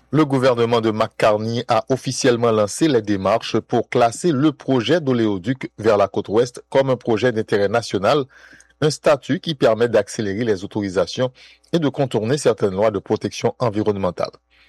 Le gouvernement de McCartney a officiellement lancé les démarches pour classer le projet d'oléoduc vers la côte ouest comme un projet d'intérêt national, un statut qui permet d'accélérer les autorisations et de contourner certaines lois de protection environnementale.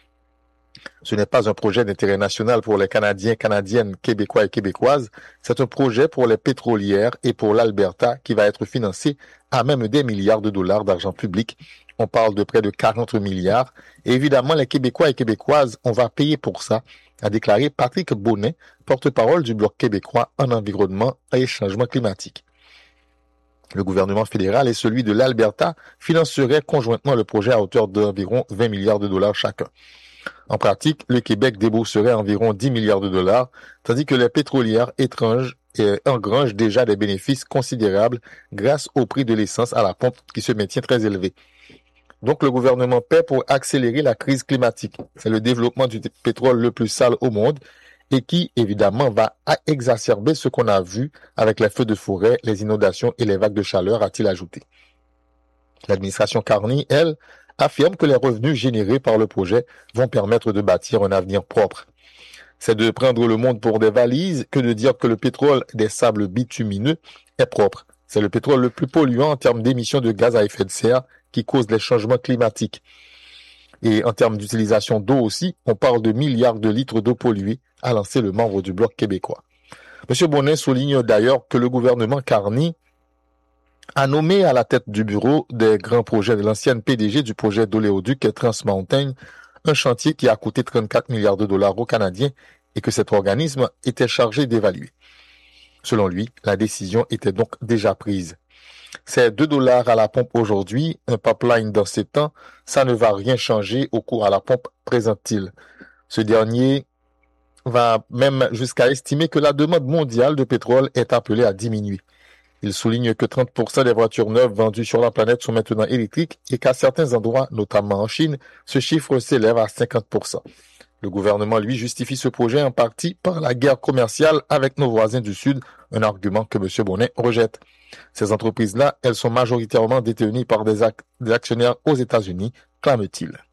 Ce n'est pas un projet d'intérêt national pour les Canadiens, Canadiennes, Québécois et Québécoises, c'est un projet pour les pétrolières et pour l'Alberta qui va être financé à même des milliards de dollars d'argent public. On parle de près de 40 milliards. Et évidemment, les Québécois et Québécoises, on va payer pour ça, a déclaré Patrick Bonnet, porte-parole du Bloc québécois en environnement et changement climatique. Le gouvernement fédéral et celui de l'Alberta financeraient conjointement le projet à hauteur d'environ 20 milliards de dollars chacun. En pratique, le Québec débourserait environ 10 milliards de dollars, tandis que les pétrolières étranges engrangent déjà des bénéfices considérables grâce au prix de l'essence à la pompe qui se maintient très élevé. Donc le gouvernement paie pour accélérer la crise climatique. C'est le développement du pétrole le plus sale au monde et qui, évidemment, va exacerber ce qu'on a vu avec les feux de forêt, les inondations et les vagues de chaleur, a-t-il ajouté. L'administration Carney, elle, affirme que les revenus générés par le projet vont permettre de bâtir un avenir propre. C'est de prendre le monde pour des valises que de dire que le pétrole des sables bitumineux est propre. C'est le pétrole le plus polluant en termes d'émissions de gaz à effet de serre qui cause les changements climatiques. Et en termes d'utilisation d'eau aussi, on parle de milliards de litres d'eau polluée, a lancé le membre du Bloc québécois. M. Bonnet souligne d'ailleurs que le gouvernement Carney a nommé à la tête du bureau des grands projets de l'ancienne PDG du projet d'oléoduc Trans Mountain un chantier qui a coûté 34 milliards de dollars aux Canadiens et que cet organisme était chargé d'évaluer. Selon lui, la décision était donc déjà prise. C'est 2 dollars à la pompe aujourd'hui, un pipeline dans ces temps, ça ne va rien changer au cours à la pompe, présente-t-il. Ce dernier va même jusqu'à estimer que la demande mondiale de pétrole est appelée à diminuer. Il souligne que 30% des voitures neuves vendues sur la planète sont maintenant électriques et qu'à certains endroits, notamment en Chine, ce chiffre s'élève à 50%. Le gouvernement, lui, justifie ce projet en partie par la guerre commerciale avec nos voisins du Sud, un argument que M. Bonnet rejette. Ces entreprises-là, elles sont majoritairement détenues par des actionnaires aux États-Unis, clame-t-il.